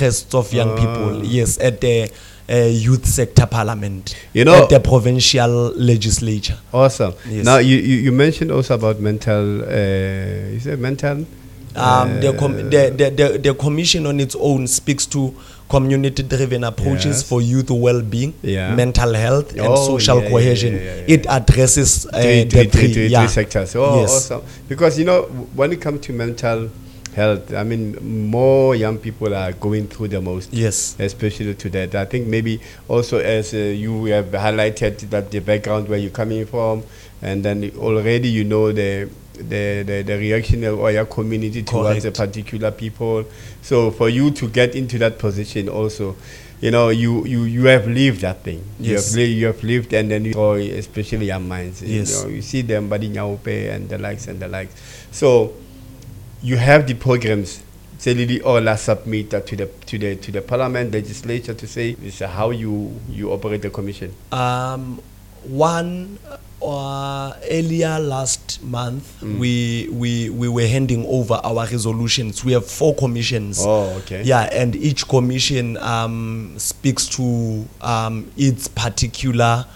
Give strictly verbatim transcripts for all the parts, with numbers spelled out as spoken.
interests of young Ah. people. Yes, at the uh, youth sector parliament, You know- at the provincial legislature. Awesome. Yes. Now you, you, you mentioned also about mental. Uh, you said mental. Um, the, com- Uh, the, the, the, the commission on its own speaks to community-driven approaches Yes. for youth well-being, Yeah. mental health, and Oh, social yeah, yeah, cohesion. yeah, yeah, yeah. It addresses uh, three, the three, three, three, three, yeah. three sectors. Oh, Yes. awesome. Because, you know, w- when it comes to mental health, I mean, more young people are going through the most. Yes. Especially to that. I think maybe also as uh, you have highlighted that the background where you're coming from, and then already you know the the, the, the reaction of your community towards a Correct. particular people. So for you to get into that position also, you know, you, you, you have lived that thing. You Yes. have, li- you have lived, and then you saw, especially young minds. Yes. You know, you see them, Badi Nyaupe and the likes and the likes. So you have the programs. Say all are submitted to the to the to the parliament legislature to say this is how you you operate the commission. Um, one uh, earlier last month, Mm. we we we were handing over our resolutions. We have four commissions. Oh, okay. Yeah, and each commission um, speaks to um, its particular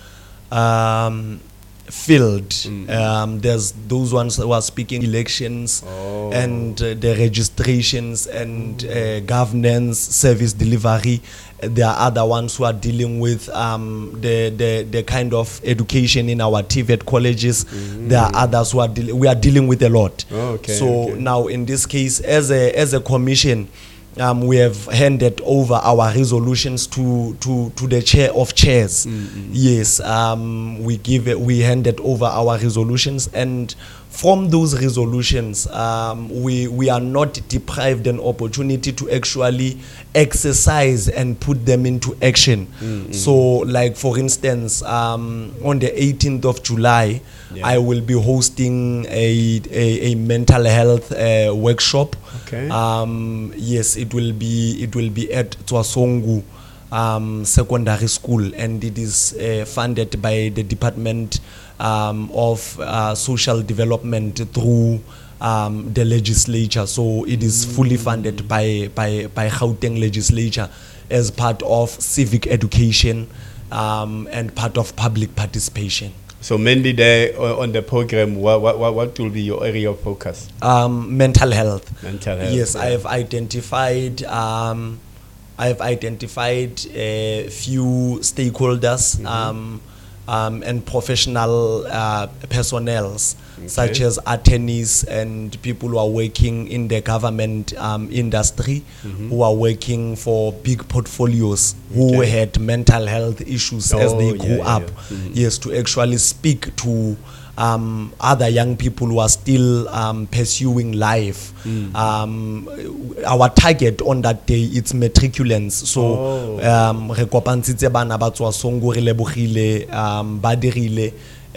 um, field. Mm. Um, there's those ones who are speaking elections Oh. and uh, the registrations and uh, governance, service delivery. There are other ones who are dealing with um, the, the the kind of education in our T V E T colleges. There are others who are deal- we are dealing with a lot. Oh, okay, so okay. now in this case, as a as a commission, um, we have handed over our resolutions to to to the chair of chairs. Yes, um, we give it, we handed over our resolutions, and from those resolutions, um, we we are not deprived an opportunity to actually exercise and put them into action. So, like for instance, um, on the eighteenth of July, Yeah. I will be hosting a a, a mental health uh, workshop. Okay. Um, yes, it will be it will be at Tswasongu um, Secondary School, and it is uh, funded by the Department um, of uh, Social Development through um, the legislature. So it is fully funded by by by Gauteng legislature as part of civic education um, and part of public participation. So mainly there uh, on the program, what, what what what will be your area of focus? Um, mental health. Mental health. Yes, yeah. I have identified. Um, I have identified a few stakeholders um, um, and professional uh, personnels, such Okay. as attorneys and people who are working in the government um, industry, who are working for big portfolios, who Okay. had mental health issues as Oh, they yeah, grew yeah, up. yeah. Mhm. Yes, to actually speak to um, other young people who are still um, pursuing life. Mm. Um, our target on that day, it's matriculants. So, Oh. um, re kopantshitse bana ba tswa Songo, re lebogile, um, ba dirile,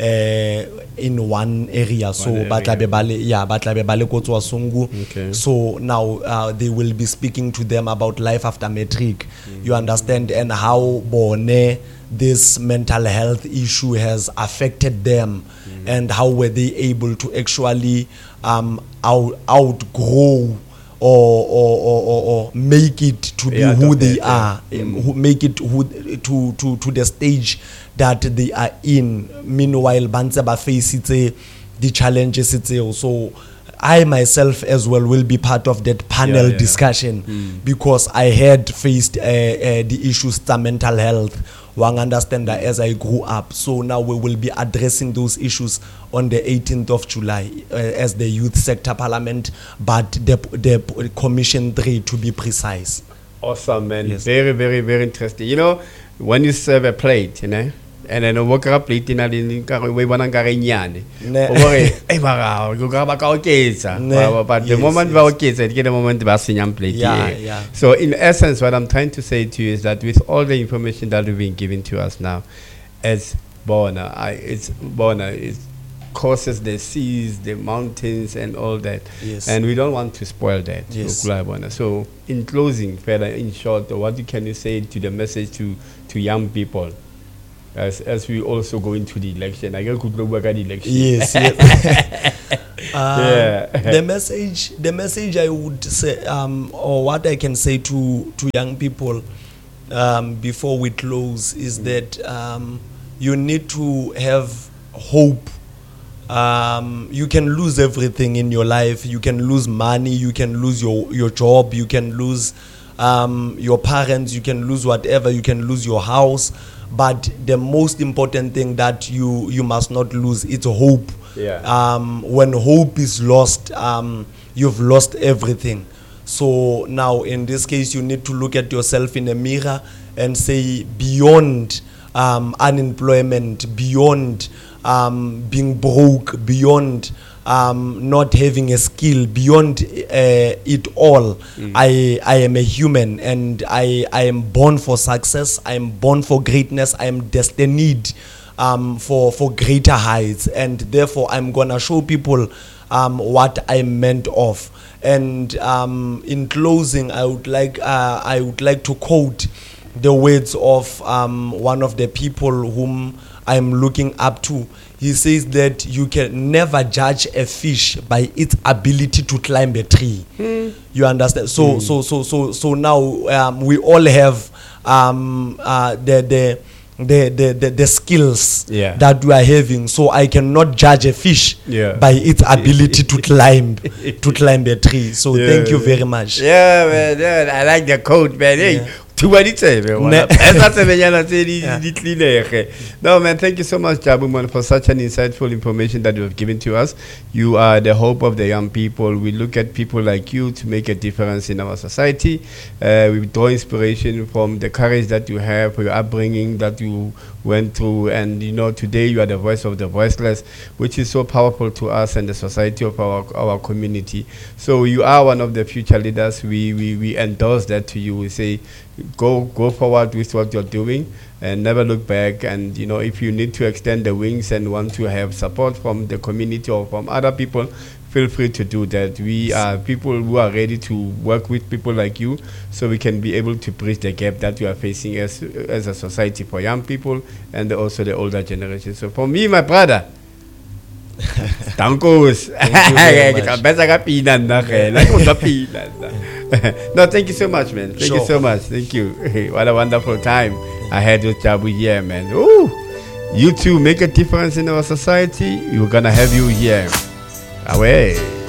uh, in one area. So, One ba tla be area. ba le- yeah, ba tla be ba le ko Tswasongo. Okay. So now uh, they will be speaking to them about life after matric. You understand, and how bone this mental health issue has affected them, and how were they able to actually um, out, outgrow or, or, or, or, or make it to be Yeah, who okay, they yeah. are, um, who make it who, to, to, to the stage that they are in. Meanwhile, bantse ba face itse the challenges tseo. So I myself as well will be part of that panel Yeah, yeah. discussion, because I had faced uh, uh, the issues of mental health. One understand that as I grew up. So now we will be addressing those issues on the eighteenth of July uh, as the youth sector parliament, but the, the commission three to be precise. Awesome, man. Yes. Very, very, very interesting. You know, when you serve a plate, you know, and then walk up plate in a we want to nyane. Ne- Hey, Mara, you grab a case. Ne- But the yes, moment yes. we get it, get the moment we see plate. Yeah, yeah. So, in essence, what I'm trying to say to you is that with all the information that we've been given to us now, as Bona, I, it's Bona, it causes the seas, the mountains, and all that. Yes. And we don't want to spoil that. Yes. Bona. So, in closing, further, in short, what can you say to the message to, to young people? as as we also go into the election. I could look back at the election. Yes, yes. Um, Yeah. the message, the message I would say, um, or what I can say to to young people, um, before we close, is that um, you need to have hope. Um, you can lose everything in your life. You can lose money. You can lose your your job. You can lose um, your parents. You can lose whatever. You can lose your house. But the most important thing that you you must not lose is hope. Yeah. Um, when hope is lost, um, you've lost everything. So now, in this case, you need to look at yourself in a mirror and say, beyond um, unemployment, beyond um, being broke, beyond um, not having a skill, beyond uh, it all, mm. I I am a human, and I I am born for success. I am born for greatness. I am destined Um, for for greater heights, and therefore I'm gonna show people um, what I'm meant of. And um, in closing, I would like uh, I would like to quote the words of um, one of the people whom I'm looking up to. He says that you can never judge a fish by its ability to climb a tree. Hmm. You understand? So hmm. so so so so now um, we all have um, uh, the the. The, the, the, the skills yeah. that we are having, so I cannot judge a fish yeah. by its ability to climb to climb a tree. So yeah. thank you very much. Yeah, man. Yeah, I like the quote, man. Hey, Yeah. to what it say, man. Ne- Yeah. No, man. Thank you so much, Jabu, man, for such an insightful information that you have given to us. You are the hope of the young people. We look at people like you to make a difference in our society. Uh, we draw inspiration from the courage that you have, for your upbringing that you went through, and you know today you are the voice of the voiceless, which is so powerful to us and the society of our our community. So you are one of the future leaders. We we, we endorse that to you. We say go go forward with what you're doing and never look back. And you know, if you need to extend the wings and want to have support from the community or from other people, feel free to do that. We are people who are ready to work with people like you, so we can be able to bridge the gap that we are facing as as a society for young people and also the older generation. So for me, my brother, Tankos. No, thank you so much, man. Thank Sure. you so much. Thank you. What a wonderful time I had with Jabu here, man. Ooh, you too make a difference in our society. We're gonna have you here. Away.